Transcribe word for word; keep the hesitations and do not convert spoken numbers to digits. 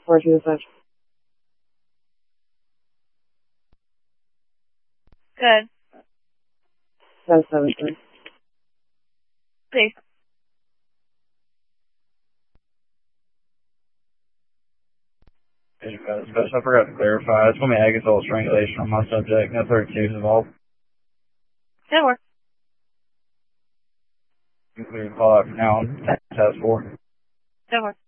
four two five. Good. seven seven three. Please. Special, I forgot to clarify. It's going to be Agathol strangulation on my subject. No thirty-two is involved. Good work. You clear the call out for now on task four. Good work.